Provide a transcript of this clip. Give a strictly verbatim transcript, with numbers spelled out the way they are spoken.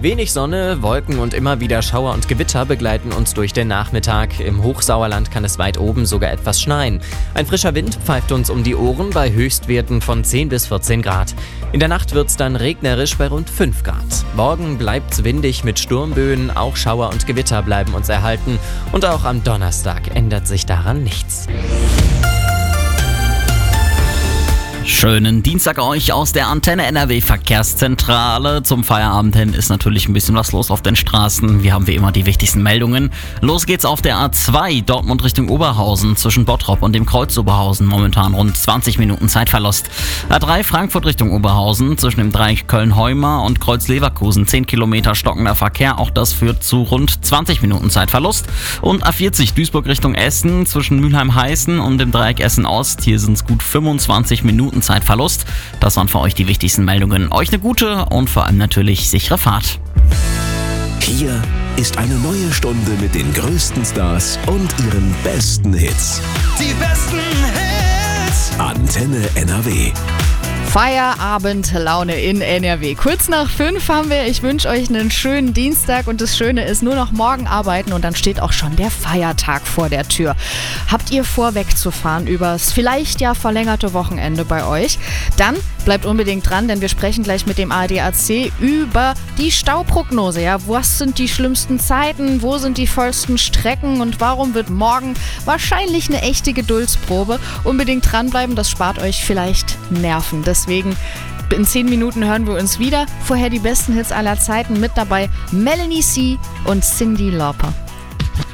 Wenig Sonne, Wolken und immer wieder Schauer und Gewitter begleiten uns durch den Nachmittag. Im Hochsauerland kann es weit oben sogar etwas schneien. Ein frischer Wind pfeift uns um die Ohren bei Höchstwerten von zehn bis vierzehn Grad. In der Nacht wird es dann regnerisch bei rund fünf Grad. Morgen bleibt es windig mit Sturmböen, auch Schauer und Gewitter bleiben uns erhalten. Und auch am Donnerstag ändert sich daran nichts. Schönen Dienstag euch aus der Antenne N R W Verkehrszentrale. Zum Feierabend hin ist natürlich ein bisschen was los auf den Straßen. Wir haben wie immer die wichtigsten Meldungen. Los geht's auf der A zwei, Dortmund Richtung Oberhausen, zwischen Bottrop und dem Kreuz Oberhausen. Momentan rund zwanzig Minuten Zeitverlust. A drei, Frankfurt Richtung Oberhausen, zwischen dem Dreieck Köln-Heumar und Kreuz Leverkusen. zehn Kilometer stockender Verkehr, auch das führt zu rund zwanzig Minuten Zeitverlust. Und A vierzig, Duisburg Richtung Essen, zwischen Mülheim-Heißen und dem Dreieck Essen-Ost. Hier sind es gut fünfundzwanzig Minuten Zeitverlust. Das waren für euch die wichtigsten Meldungen. Euch eine gute und vor allem natürlich sichere Fahrt. Hier ist eine neue Stunde mit den größten Stars und ihren besten Hits. Die besten Hits. Antenne N R W. Feierabendlaune in N R W. Kurz nach fünf haben wir. Ich wünsche euch einen schönen Dienstag und das Schöne ist, nur noch morgen arbeiten und dann steht auch schon der Feiertag vor der Tür. Habt ihr vor, wegzufahren übers vielleicht ja verlängerte Wochenende bei euch? Dann bleibt unbedingt dran, denn wir sprechen gleich mit dem A D A C über die Stauprognose. Ja, was sind die schlimmsten Zeiten? Wo sind die vollsten Strecken? Und warum wird morgen wahrscheinlich eine echte Geduldsprobe? Unbedingt dranbleiben, das spart euch vielleicht Nerven. Deswegen in zehn Minuten hören wir uns wieder. Vorher die besten Hits aller Zeiten, mit dabei Melanie C. und Cyndi Lauper.